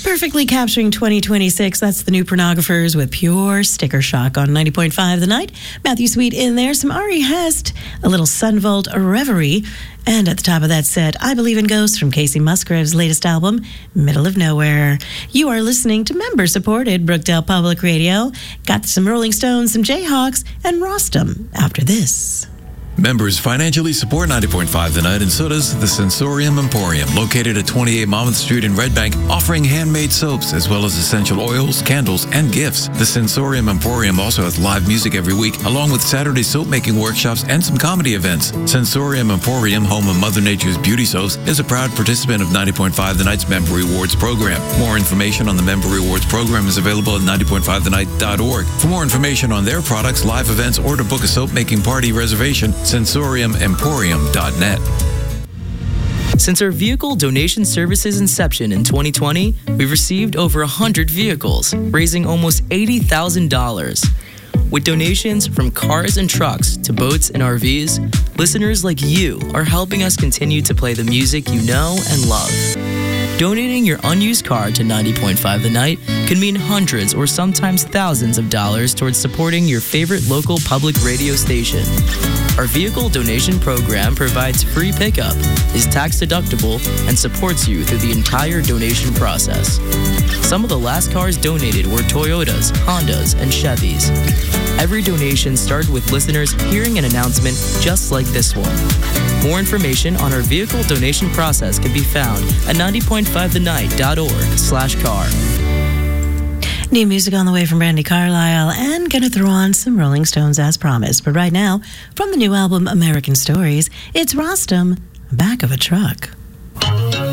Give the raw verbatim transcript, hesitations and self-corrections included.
Perfectly capturing twenty twenty-six. That's the new Pornographers with Pure Sticker Shock on ninety point five The Night. Matthew Sweet in there, some Ari Hest, a little Sunvolt Reverie. And at the top of that set, I Believe in Ghosts from Casey Musgrave's latest album, Middle of Nowhere. You are listening to member-supported Brookdale Public Radio. Got some Rolling Stones, some Jayhawks, and Rostam after this. Members financially support ninety point five The Night, and so does the Sensorium Emporium, located at twenty-eight Monmouth Street in Red Bank, offering handmade soaps as well as essential oils, candles, and gifts. The Sensorium Emporium also has live music every week, along with Saturday soap-making workshops and some comedy events. Sensorium Emporium, home of Mother Nature's Beauty Soaps, is a proud participant of ninety point five The Night's Member Rewards program. More information on the Member Rewards program is available at ninety point five the night dot org. For more information on their products, live events, or to book a soap-making party reservation, sensorium emporium dot net. Since our vehicle donation service's inception in twenty twenty, we've received over one hundred vehicles, raising almost eighty thousand dollars. With donations from cars and trucks to boats and R Vs, listeners like you are helping us continue to play the music you know and love. Donating your unused car to ninety point five The Night can mean hundreds or sometimes thousands of dollars towards supporting your favorite local public radio station. Our vehicle donation program provides free pickup, is tax deductible, and supports you through the entire donation process. Some of the last cars donated were Toyotas, Hondas, and Chevys. Every donation started with listeners hearing an announcement just like this one. More information on our vehicle donation process can be found at ninety point five the night dot org slash car. New music on the way from Brandi Carlile, and gonna throw on some Rolling Stones as promised. But right now, from the new album American Stories, it's Rostam, Back of a Truck.